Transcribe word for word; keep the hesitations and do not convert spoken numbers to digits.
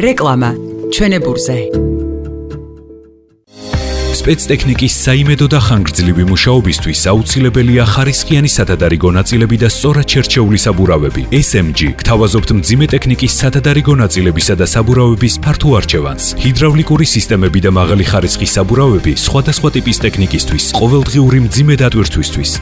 რეკლამა ჩვენებურზე. სპეცტექნიკის საიმედო და ხანგრძლივი მუშაობისთვის აუცილებელია ხარისხიანი სათადარიგო ნაწილები და სწორად შერჩეული საბურავები. ეს ემ ჯი გთავაზობთ მძიმე ტექნიკის სათადარიგო ნაწილებისა და საბურავების ფართო არჩევანს. ჰიდრავლიკური სისტემები და მაღალი ხარისხის საბურავები სხვადასხვა ტიპის ტექნიკისთვის, ყოველდღიური მძიმე დატვირთვისთვის,